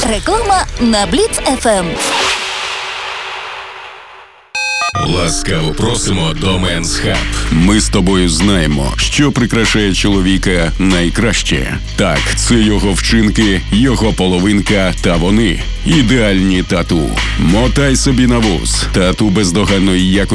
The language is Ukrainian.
Реклама на Бліц ФМ. Ласкаво просимо до Men's Hub. Ми з тобою знаємо, що прикрашає чоловіка найкраще. Так, це його вчинки, його половинка та вони. Ідеальні тату. Мотай собі на вуз. Тату бездоганної якості.